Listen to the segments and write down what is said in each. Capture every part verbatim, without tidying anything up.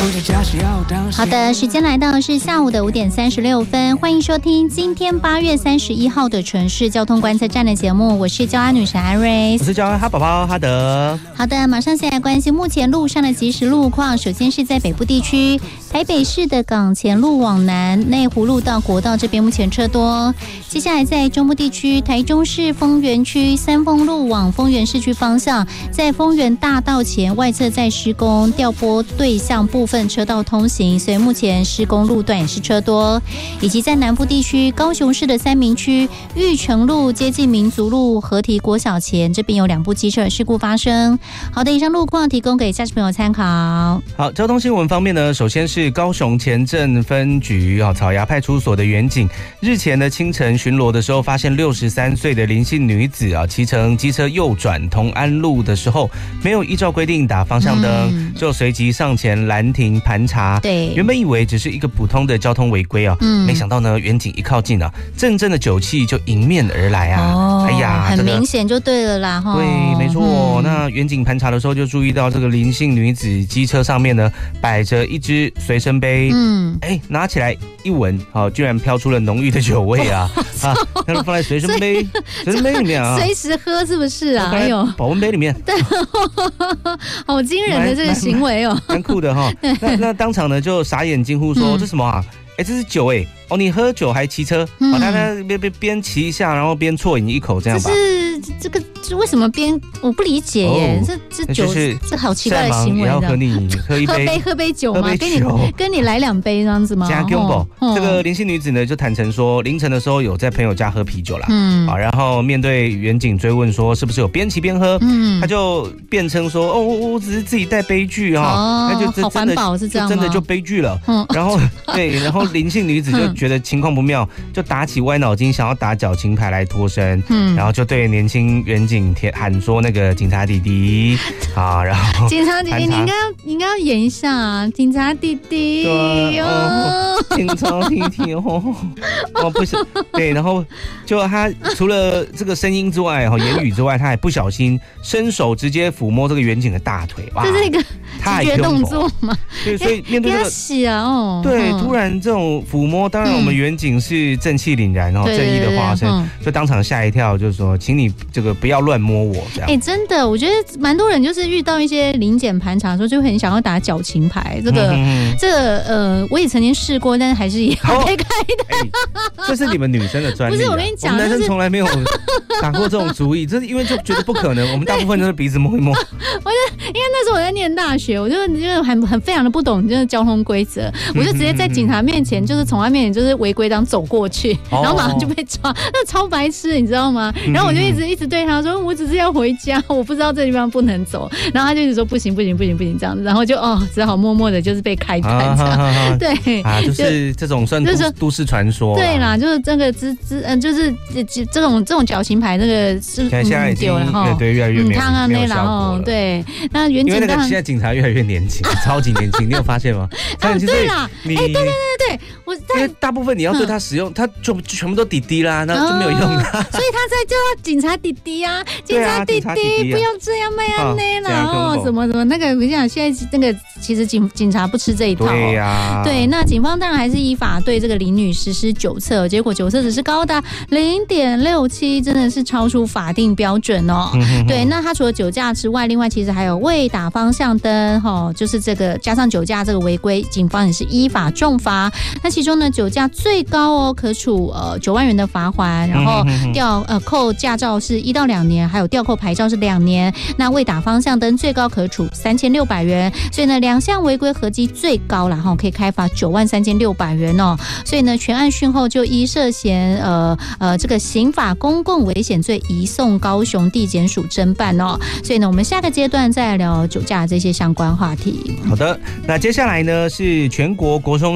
好的，时间来到是下午的五点三十六分，欢迎收听今天八月三十一号的城市交通观测站的节目，我是交安女神艾瑞， 我是交安哈宝宝哈德。 好的，马上先来关心目前路上的即时路况。首先是在北部地区，台北市的港前路往南，内湖路到国道这边目前车多。接下来在中部地区，台中市丰原区三丰路往丰原市区方向，在丰原大道前外侧在施工，调拨对向部分车道通行，所以目前施工路段也是车多。以及在南部地区，高雄市的三民区玉成路接近民族路合体国小前，这边有两部机车事故发生。好的，以上路况提供给驾驶朋友参考。 好，交通新闻方面呢，首先是高雄前镇分局啊草衙派出所的员警，日前的清晨巡逻的时候，发现六十三岁的林姓女子啊，骑乘机车右转同安路的时候，没有依照规定打方向灯，嗯、就随即上前拦停盘查。 对， 原本以为只是一个普通的交通违规啊，嗯、没想到呢，员警一靠近啊，阵阵的酒气就迎面而来啊！ 哦、 哎呀， 很明显就对了啦，哈。 对，没错。嗯、那员警盘查的时候就注意到这个林姓女子机车上面呢摆着一只随身杯，嗯，哎，拿起来一闻，好、哦，居然飘出了浓郁的酒味啊！啊，它是放在随身杯，随身杯里面啊， 随时喝是不是啊？还有保温杯里面， 对，好惊人的这个行为哦， 蛮酷的哈、哦。那那当场呢就傻眼惊呼说：“嗯、这什么啊？哎，这是酒哎！哦，你喝酒还骑车？嗯、哦，他他边边边骑一下，然后边啜饮一口，这样吧？ 这是这个这为什么边我不理解耶？哦、这这酒、就是、这好奇怪的行为， 也要和你喝一杯， 喝杯喝杯酒吗？ 喝杯跟你跟你来两杯这样子吗？ 加 combo。这个林姓女子呢就坦诚说，凌晨的时候有在朋友家喝啤酒啦，嗯，啊，然后面对员警追问说是不是有边骑边喝，嗯，他就辩称说，哦，我只是自己带杯具哈、哦，那、 哦、就好环保是这样吗？ 真的就悲剧了，嗯，然后对，然后林姓女子就觉得情况不妙，就打起歪脑筋，想要打脚情牌来脱身，嗯，然后就对年轻员警喊说那个警察弟弟啊，然后警察弟弟，你应该你应该要演一下啊，警察弟弟， 对哦，警察弟弟哦，哦不是，对，然后就他除了这个声音之外，哈，言语之外，他还不小心伸手直接抚摸这个员警的大腿，哇， 这是一个直觉动作嘛？ 对，所以面对这个洗啊，哦， 对，突然这种抚摸，当然我们员警是正气凛然哦，正义的化身，就当场吓一跳，就是说，请你这个不要乱摸我这样。 哎，真的，我觉得蛮多人就是遇到一些临检盘查的时候，就很想要打脚情牌。这个、嗯、这个呃，我也曾经试过，但是还是也要被开的。 这是你们女生的专利、啊， 不是我跟你讲， 我们男生从来没有打过这种主意，这是因为就觉得不可能。我们大部分都是鼻子摸一摸。 我就因为那时候我在念大学，我就就很很非常的不懂就是交通规则，我就直接在警察面前，就是从他面前就是违规这样走过去，然后马上就被抓，那超白痴，你知道吗？然后我就一直一直对他说，我只是要回家，我不知道这地方不能走。然后他就一直说不行不行不行不行这样子，然后就哦只好默默的就是被开盘这样、啊啊啊、对啊，就是这种算都, 就是都市传说、啊。 对啦，就是这个之之嗯，就是这种这种脚型牌，这个是现在已经对对越来越没有、嗯、没有效果了。 对，那远景因为那个现在警察越来越年轻，超级年轻，你有发现吗？ 啊，对啦，哎，对对对对，我因为大部分你要对他使用，嗯、他就全部都弟弟啦，那就没有用啦、哦。 所以他在叫他警察弟弟啊，警察弟弟，啊、弟弟不要这样卖安内啦，哦，什么什么那个，我跟你讲，现在那个其实警警察不吃这一套、哦， 对呀、啊， 对，那警方当然还是依法对这个林女实施酒测，结果酒测只是高达零点六七，真的是超出法定标准哦。嗯、哼哼对，那他除了酒驾之外，另外其实还有未打方向灯，哈、哦，就是这个加上酒驾这个违规，警方也是依法重罚。那其中呢，酒驾最高哦，可处呃九万元的罚锾，然后吊呃扣驾照是一到两年，还有吊扣牌照是两年。那未打方向灯最高可处三千六百元，所以呢两项违规合计最高啦哈，可以开罚九万三千六百元哦。所以呢全案讯后就依涉嫌呃呃这个刑法公共危险罪移送高雄地检署侦办哦。所以呢我们下个阶段再来聊酒驾这些相关话题。 好的，那接下来呢是全国国中小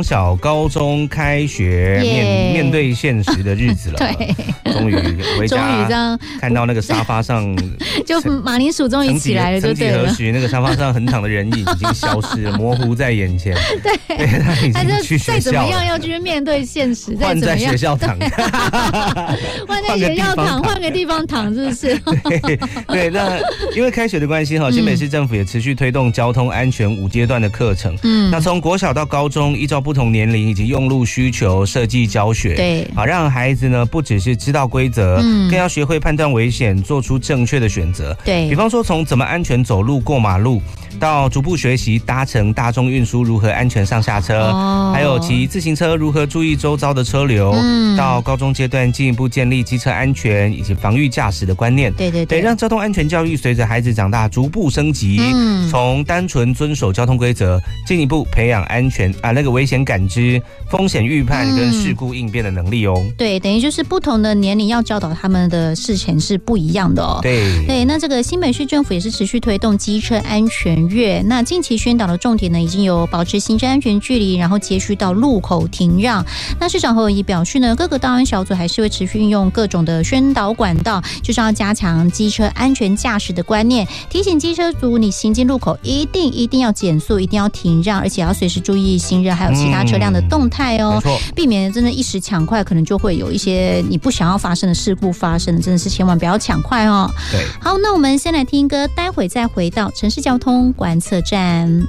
高中开学面面对现实的日子了。 对， 终于回家， 终于这样看到那个沙发上， 就马铃薯终于起来了，就对了。 曾几何时，那个沙发上横躺的人影已经消失了，模糊在眼前。 对， 对他已经去学校了。 再怎么样要去面对现实， 换在学校躺， 换在学校躺，换个地方躺，是不是？ 对对，那因为开学的关系哈，新北市政府也持续推动交通安全五阶段的课程。嗯，那从国小到高中，依照不同年龄以及用路需求设计教学。 对， 好让孩子呢不只是知道规则，嗯，更要学会判断危险，做出正确的选择。 对， 比方说从怎么安全走路过马路，到逐步学习搭乘大众运输如何安全上下车，哦，还有骑自行车如何注意周遭的车流，嗯，到高中阶段进一步建立机车安全以及防御驾驶的观念。 对对对， 对，让交通安全教育随着孩子长大逐步升级，嗯，从单纯遵守交通规则，进一步培养安全啊那个危险感知、风险预判跟事故应变的能力哦。嗯， 对，等于就是不同的年龄要教导他们的事情是不一样的哦。 对对，那这个新北市政府也是持续推动机车安全月。那近期宣导的重点呢，已经有保持行车安全距离，然后接续到路口停让。那市长侯友宜表示呢，各个档案小组还是会持续运用各种的宣导管道，就是要加强机车安全驾驶的观念，提醒机车族你行进路口一定一定要减速，一定要停让，而且要随时注意行人还有其他车辆的动态哦，嗯，避免真的一时抢快，可能就会有一些你不想要发生的事故发生，真的是千万不要抢快哦。 对， 好，那我们先来听歌，待会再回到城市交通观测站。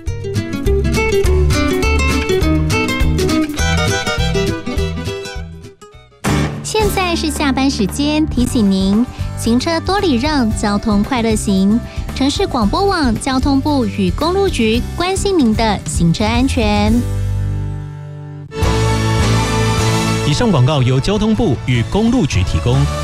现在是下班时间，提醒您行车多礼让，交通快乐行。城市广播网交通部与公路局关心您的行车安全。 以上广告由交通部与公路局提供。